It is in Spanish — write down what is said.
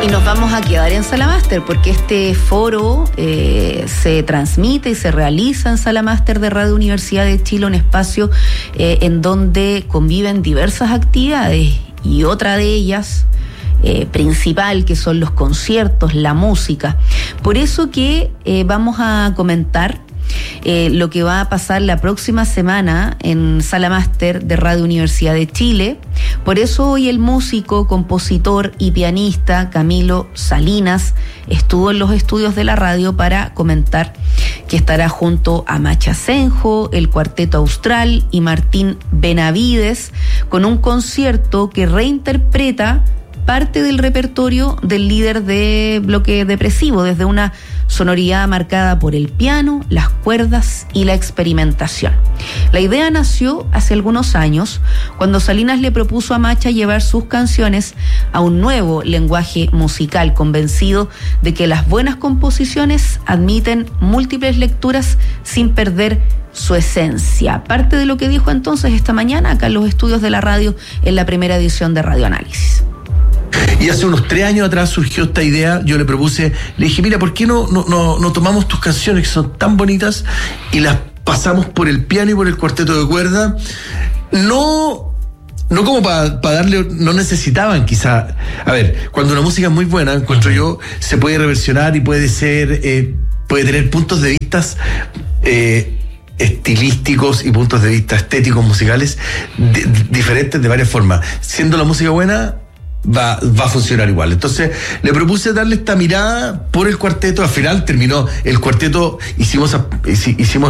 Y nos vamos a quedar en Sala Máster porque este foro se transmite y se realiza en Sala Máster de Radio Universidad de Chile, un espacio en donde conviven diversas actividades y otra de ellas principal, que son los conciertos, la música. Por eso que vamos a comentar lo que va a pasar la próxima semana en Sala Máster de Radio Universidad de Chile. Por eso hoy el músico, compositor y pianista Camilo Salinas estuvo en los estudios de la radio para comentar que estará junto a Macha Senjo, el Cuarteto Austral y Martín Benavides con un concierto que reinterpreta parte del repertorio del líder de Bloque Depresivo, desde una sonoridad marcada por el piano, las cuerdas y la experimentación. La idea nació hace algunos años, cuando Salinas le propuso a Macha llevar sus canciones a un nuevo lenguaje musical, convencido de que las buenas composiciones admiten múltiples lecturas sin perder su esencia. Parte de lo que dijo entonces esta mañana acá en los estudios de la radio en la primera edición de Radio Análisis. Y hace unos 3 años atrás surgió esta idea. Yo le propuse, le dije, mira, ¿por qué no tomamos tus canciones que son tan bonitas y las pasamos por el piano y por el cuarteto de cuerda? No como para darle, no necesitaban quizá. A ver, cuando una música es muy buena, encuentro yo, se puede reversionar y puede ser, puede tener puntos de vista estilísticos y puntos de vista estéticos musicales diferentes de varias formas. Siendo la música buena, va a funcionar igual. Entonces le propuse darle esta mirada por el cuarteto. Al final terminó el cuarteto, hicimos